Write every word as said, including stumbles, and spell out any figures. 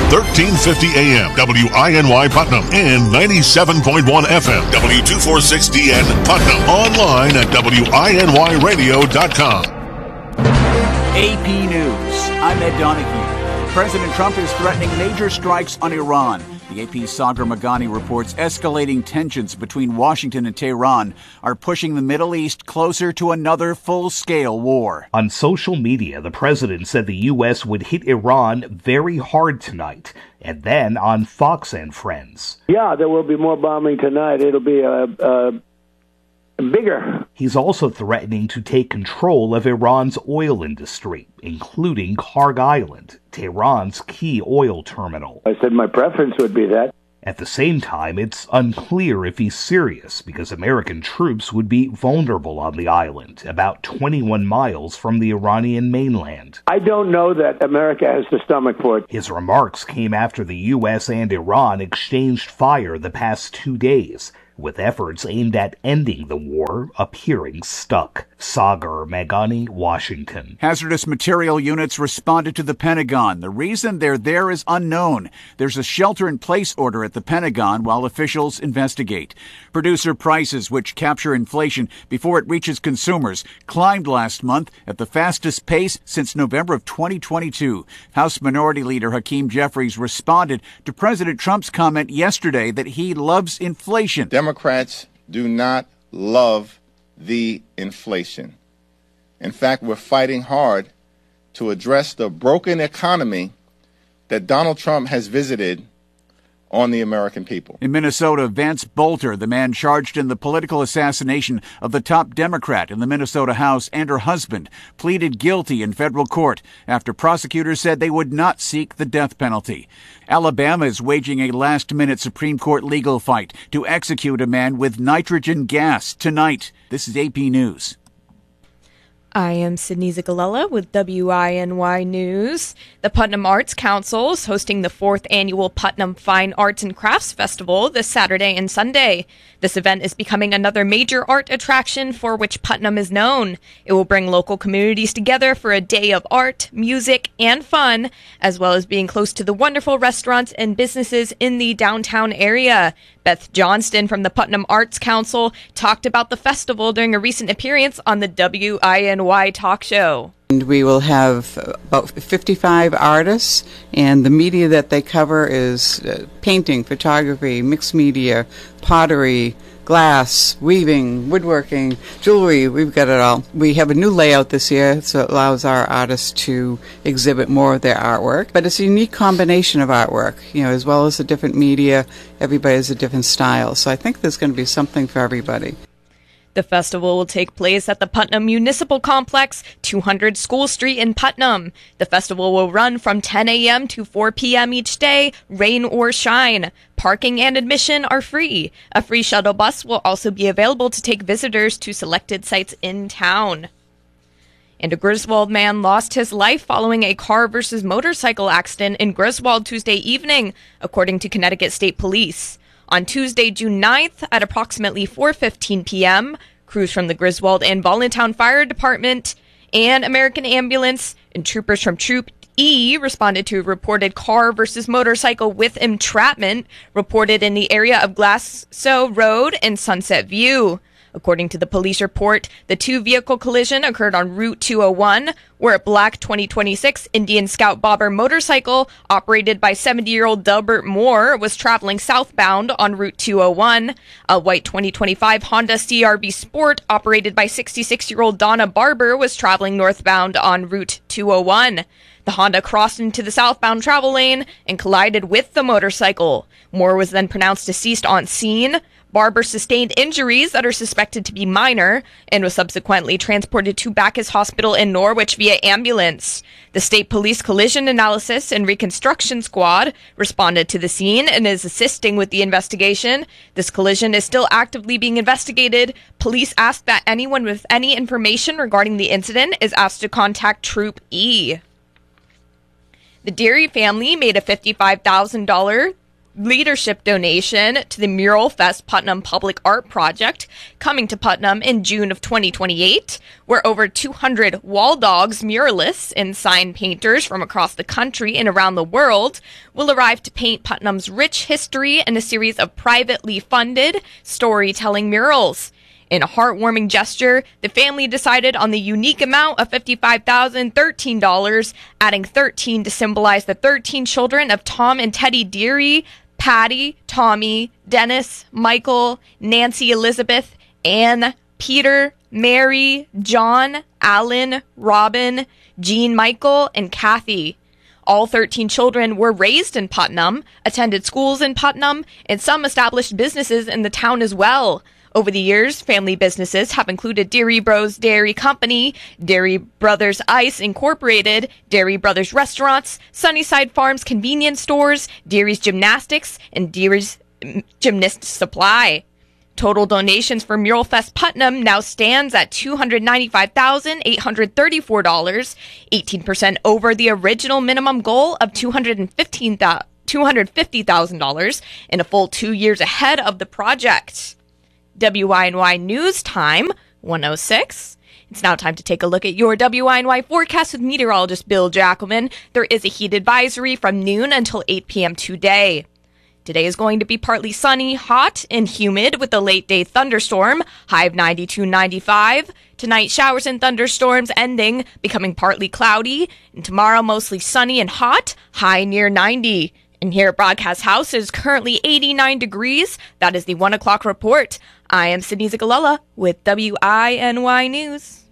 thirteen fifty A M, W I N Y Putnam, and ninety-seven point one F M, W two forty-six D N Putnam. Online at W I N Y radio dot com. A P News. I'm Ed Donahue. President Trump is threatening major strikes on Iran. The A P's Sagar Meghani reports escalating tensions between Washington and Tehran are pushing the Middle East closer to another full-scale war. On social media, the president said the U S would hit Iran very hard tonight. And then on Fox and Friends. Yeah, there will be more bombing tonight. It'll be a... a bigger. He's also threatening to take control of Iran's oil industry, including Kharg Island, Tehran's key oil terminal. I said my preference would be that. At the same time, it's unclear if he's serious because American troops would be vulnerable on the island, about twenty-one miles from the Iranian mainland. I don't know that America has the stomach for it. His remarks came after the U S and Iran exchanged fire the past two days, with efforts aimed at ending the war appearing stuck. Sagar Meghani, Washington. Hazardous material units responded to the Pentagon. The reason they're there is unknown. There's a shelter-in-place order at the Pentagon while officials investigate. Producer prices, which capture inflation before it reaches consumers, climbed last month at the fastest pace since November of twenty twenty-two. House Minority Leader Hakeem Jeffries responded to President Trump's comment yesterday that he loves inflation. Democrats do not love the inflation. In fact, we're fighting hard to address the broken economy that Donald Trump has visited on the American people. In Minnesota, Vance Bolter, the man charged in the political assassination of the top Democrat in the Minnesota House and her husband, pleaded guilty in federal court after prosecutors said they would not seek the death penalty. Alabama is waging a last-minute Supreme Court legal fight to execute a man with nitrogen gas tonight. This is A P News. I am Sydney Zigalella with W I N Y News. The Putnam Arts Council is hosting the fourth annual Putnam Fine Arts and Crafts Festival this Saturday and Sunday. This event is becoming another major art attraction for which Putnam is known. It will bring local communities together for a day of art, music, and fun, as well as being close to the wonderful restaurants and businesses in the downtown area. Beth Johnston from the Putnam Arts Council talked about the festival during a recent appearance on the W I N Y talk show. And we will have about fifty-five artists, and the media that they cover is uh, painting, photography, mixed media, pottery, glass, weaving, woodworking, jewelry. We've got it all. We have a new layout this year, so it allows our artists to exhibit more of their artwork. But it's a unique combination of artwork, you know, as well as the different media. Everybody has a different style. So I think there's going to be something for everybody. The festival will take place at the Putnam Municipal Complex, two hundred School Street in Putnam. The festival will run from ten a.m. to four p.m. each day, rain or shine. Parking and admission are free. A free shuttle bus will also be available to take visitors to selected sites in town. And a Griswold man lost his life following a car versus motorcycle accident in Griswold Tuesday evening, according to Connecticut State Police. On Tuesday, June ninth, at approximately four fifteen p.m., crews from the Griswold and Voluntown Fire Department and American Ambulance and troopers from Troop E responded to a reported car versus motorcycle with entrapment reported in the area of Glasso Road and Sunset View. According to the police report, the two-vehicle collision occurred on Route two oh one, where a black twenty twenty-six Indian Scout Bobber motorcycle operated by seventy-year-old Delbert Moore was traveling southbound on Route two oh one. A white twenty twenty-five Honda C R V Sport operated by sixty-six-year-old Donna Barber was traveling northbound on Route two oh one. The Honda crossed into the southbound travel lane and collided with the motorcycle. Moore was then pronounced deceased on scene. Barber sustained injuries that are suspected to be minor and was subsequently transported to Bacchus Hospital in Norwich via ambulance. The State Police Collision Analysis and Reconstruction Squad responded to the scene and is assisting with the investigation. This collision is still actively being investigated. Police ask that anyone with any information regarding the incident is asked to contact Troop E. The Deary family made a fifty-five thousand dollars leadership donation to the Mural Fest Putnam Public Art Project, coming to Putnam in June of twenty twenty-eight, where over two hundred wall dogs, muralists, and sign painters from across the country and around the world will arrive to paint Putnam's rich history in a series of privately funded storytelling murals. In a heartwarming gesture, the family decided on the unique amount of fifty-five thousand thirteen dollars, adding thirteen to symbolize the thirteen children of Tom and Teddy Deary, Patty, Tommy, Dennis, Michael, Nancy Elizabeth, Anne, Peter, Mary, John, Alan, Robin, Jean Michael, and Kathy. All thirteen children were raised in Putnam, attended schools in Putnam, and some established businesses in the town as well. Over the years, family businesses have included Deary Bros Dairy Company, Dairy Brothers Ice Incorporated, Dairy Brothers Restaurants, Sunnyside Farms Convenience Stores, Deary's Gymnastics, and Deary's Gymnast Supply. Total donations for Mural Fest Putnam now stands at two hundred ninety-five thousand eight hundred thirty-four dollars, eighteen percent over the original minimum goal of two hundred fifty thousand dollars, and a full two years ahead of the project. W I N Y News Time, one oh six. It's now time to take a look at your W I N Y forecast with meteorologist Bill Jackelman. There is a heat advisory from noon until eight p.m. today. Today is going to be partly sunny, hot, and humid with a late-day thunderstorm, high of ninety-two, ninety-five. Tonight, showers and thunderstorms ending, becoming partly cloudy. And tomorrow, mostly sunny and hot, high near ninety. And here at Broadcast House, it is currently eighty-nine degrees. That is the one o'clock report. I am Sydney Zigalella with W I N Y News.